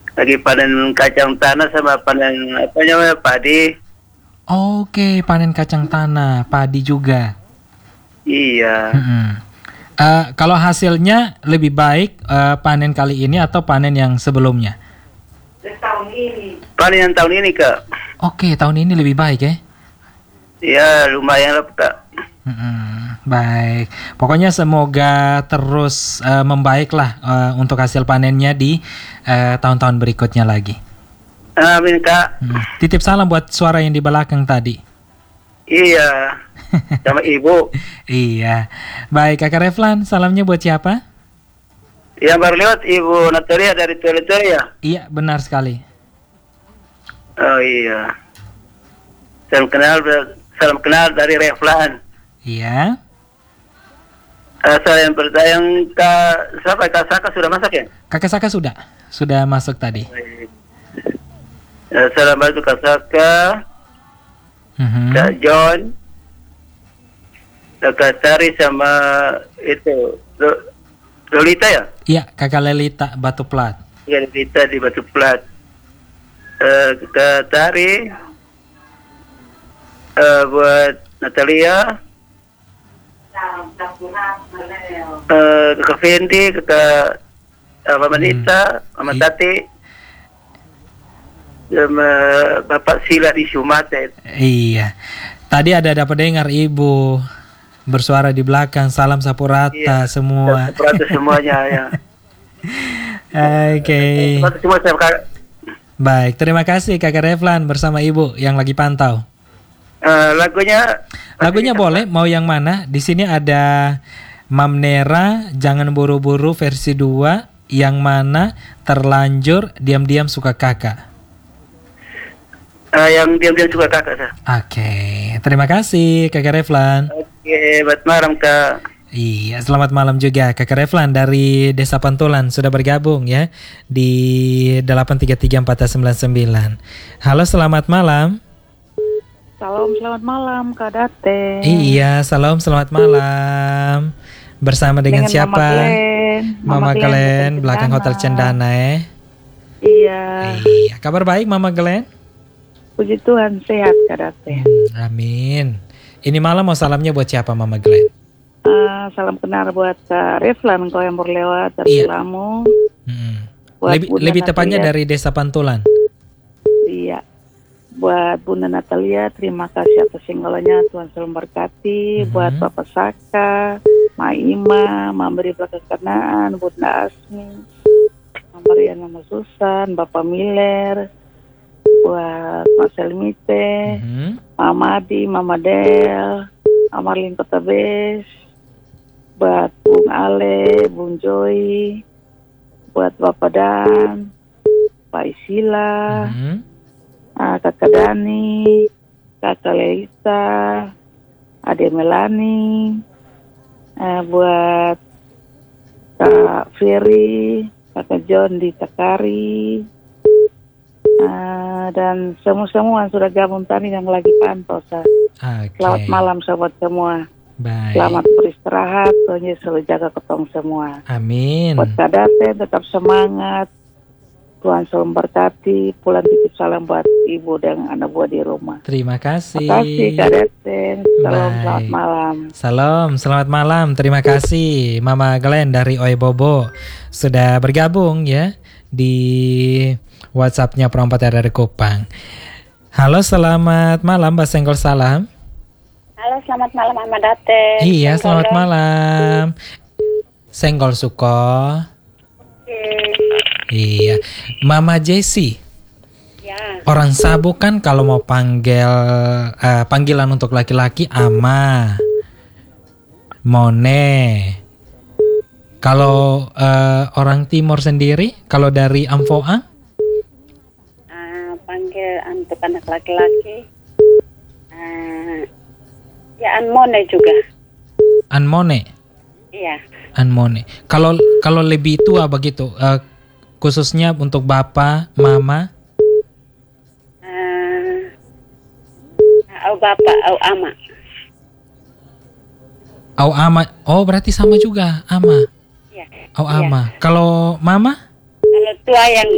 Lagi panen kacang tanah sama panen apa namanya padi. Oke, panen kacang tanah, padi juga. Iya. Mm-mm. Kalau hasilnya lebih baik panen kali ini atau panen yang sebelumnya? Panen yang tahun ini Kak. Oke, tahun ini lebih baik ya. Ya lumayan lah Kak. Baik, pokoknya semoga terus membaiklah untuk hasil panennya di tahun-tahun berikutnya lagi. Amin Kak. Titip salam buat suara yang di belakang tadi. Iya. Sama ibu. Iya. Baik, Kakak Reflan, salamnya buat siapa? Yang baru lewat Ibu Natalia dari Toledo ya? Iya, benar sekali. Oh iya. Salam kenal dari Reflan. Iya. Saya yang bertanya siapa Kak Saka sudah masak ya? Kakak Saka sudah masuk tadi. Salam bantu Kak Saka, Kak John, Kak Tari sama itu Lolita ya? Iya, Kakak Lelita Batu Plat. Iya, Lolita di Batu Plat. Kak Tari, buat Natalia, Kak Fendi, Kak Mama Nita, Mama Tati, sama Bapak Sila di Sumatera. Iya. Tadi dapat dengar Ibu bersuara di belakang, salam sapu rata semua. Sapu rata semuanya ya. Oke. Baik, terima kasih Kakak Reflan bersama Ibu yang lagi pantau. Lagunya boleh, mau yang mana? Di sini ada Mam Nera, Jangan Buru-Buru versi 2, yang mana Terlanjur, Diam-Diam Suka Kakak. Yang diam-diam suka kakak saya. Oke, terima kasih Kakak Reflan. Oke, selamat malam Kak. Iya, selamat malam juga Kakak Reflan dari Desa Pantulan sudah bergabung ya di 833-499. Halo, selamat malam. Salam, selamat malam Kak Date. Iya, salam, selamat malam. Bersama dengan siapa? Mama Glenn, belakang Hotel Cendana ya. Iya. Iya, kabar baik Mama Glenn? Puji Tuhan, sehat Kak Date. Amin. Ini malam mau salamnya buat siapa Mama Glenn? Salam kenal buat Kak Reflan kau yang berlewat dari Lamu. Lebih tepatnya dari Desa Pantulan. Iya. Buat Bunda Natalia, terima kasih atas singgolanya, Tuhan selalu berkati. Buat Bapak Saka, Ma Ima, Mama Beri Belakang Kanaan, Bunda Asmi, Mama Rian, Mama Susan, Bapak Miller, buat Mas Elmite, Mama Adi, Mama Del, Amarlin Kota Bes, buat Bung Ale, Bung Joy, buat Bapak Dan, Pak Isila, Kakak Dani, Kakak Lelita, Ade Melani, buat Kak Ferry, Kakak John di Takari, dan semua yang sudah gabung tadi yang lagi pantau. Selamat malam sobat semua. Baik. Selamat beristirahat, Tuhan Yesus selalu jaga ketong semua. Amin. Buat Kak Date tetap semangat, Tuhan selalu berkati. Pulang titip salam buat ibu dan anak buah di rumah. Terima kasih. Terima kasih Kak Date. Salam, selamat malam. Salam, selamat malam. Terima kasih Mama Glenn dari Oi Bobo sudah bergabung ya di WhatsApp-nya Perompat dari Kupang. Halo, selamat malam Mbak Senggol, salam. Halo, selamat malam Mama Date. Iya, selamat malam. Senggol Suko. Iya, Mama Jessie. Ya. Orang Sabu kan kalau mau panggilan untuk laki-laki Ama, Mone. Kalau orang Timur sendiri, kalau dari Amfoa? Panggil untuk anak laki-laki. Ya Anmone juga. Anmone. Iya. Anmone. Kalau lebih tua begitu, khususnya untuk bapak, mama. Au bapak, au ama. Au ama. Oh, berarti sama juga, ama. Iya. Au ama. Kalau mama? Kalau tua yang